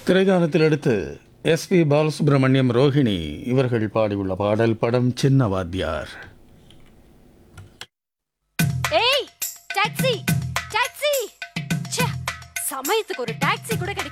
திரைக்காலத்தில் அடுத்து எஸ்பி பாலசுப்ரமணியம், ரோஹிணி இவர்கள் பாடியுள்ள பாடல். படம் சின்ன வாத்தியார். ஏய் டாக்ஸி டாக்ஸி, ச்சே, சமயத்துக்கு ஒரு டாக்ஸி கூட கிடைக்க